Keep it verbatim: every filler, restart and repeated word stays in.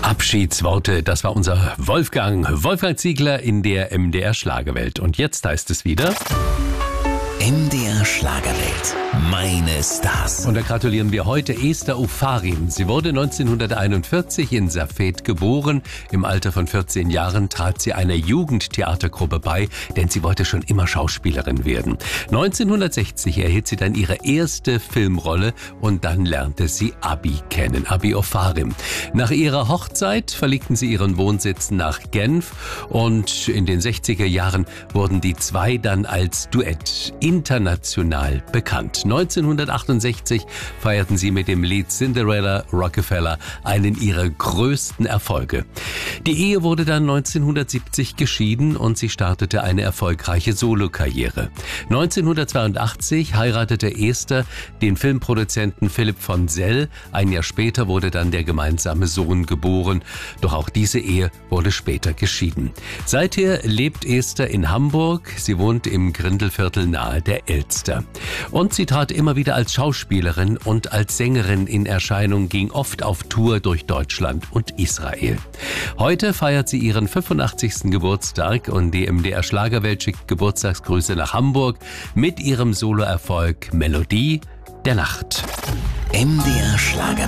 Abschiedsworte, das war unser Wolfgang, Wolfgang Ziegler in der M D R Schlagerwelt. Und jetzt heißt es wieder... M D R Schlagerwelt. Meine Stars. Und da gratulieren wir heute Esther Ofarim. Sie wurde neunzehnhunderteinundvierzig in Safed geboren. Im Alter von vierzehn Jahren trat sie einer Jugendtheatergruppe bei, denn sie wollte schon immer Schauspielerin werden. neunzehnhundertsechzig erhielt sie dann ihre erste Filmrolle und dann lernte sie Abi kennen, Abi Ofarim. Nach ihrer Hochzeit verlegten sie ihren Wohnsitz nach Genf und in den sechziger Jahren wurden die zwei dann als Duett international bekannt. neunzehnhundertachtundsechzig feierten sie mit dem Lied Cinderella Rockefeller einen ihrer größten Erfolge. Die Ehe wurde dann neunzehnhundertsiebzig geschieden und sie startete eine erfolgreiche Solokarriere. neunzehnhundertzweiundachtzig heiratete Esther den Filmproduzenten Philipp von Sell. Ein Jahr später wurde dann der gemeinsame Sohn geboren. Doch auch diese Ehe wurde später geschieden. Seither lebt Esther in Hamburg. Sie wohnt im Grindelviertel nahe der Elster. Und sie trat immer wieder als Schauspielerin und als Sängerin in Erscheinung, ging oft auf Tour durch Deutschland und Israel. Heute feiert sie ihren fünfundachtzigsten Geburtstag und die M D R Schlagerwelt schickt Geburtstagsgrüße nach Hamburg mit ihrem Soloerfolg Melodie der Nacht. M D R Schlagerwelt.